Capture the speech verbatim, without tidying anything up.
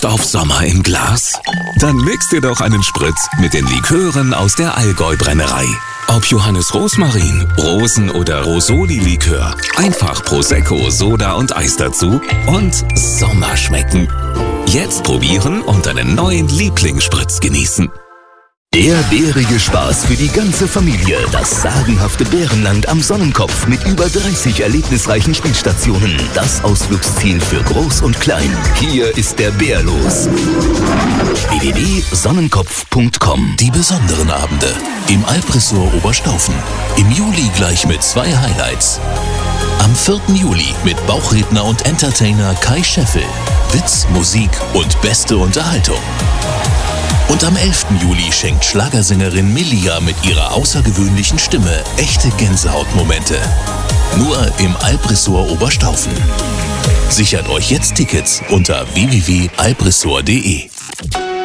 Lust auf Sommer im Glas? Dann mix dir doch einen Spritz mit den Likören aus der Allgäu-Brennerei. Ob Johannes Rosmarin, Rosen- oder Rosoli-Likör, einfach Prosecco, Soda und Eis dazu und Sommer schmecken. Jetzt probieren und einen neuen Lieblingsspritz genießen. Der bärige Spaß für die ganze Familie. Das sagenhafte Bärenland am Sonnenkopf mit über dreißig erlebnisreichen Spielstationen. Das Ausflugsziel für Groß und Klein. Hier ist der Bär los. w w w punkt sonnenkopf punkt com. Die besonderen Abende im Alpresort Oberstaufen. Im Juli gleich mit zwei Highlights. Am vierten Juli mit Bauchredner und Entertainer Kai Scheffel. Witz, Musik und beste Unterhaltung. Und am elften Juli schenkt Schlagersängerin Melia mit ihrer außergewöhnlichen Stimme echte Gänsehautmomente. Nur im Alpresort Oberstaufen. Sichert euch jetzt Tickets unter w w w punkt alpresort punkt de.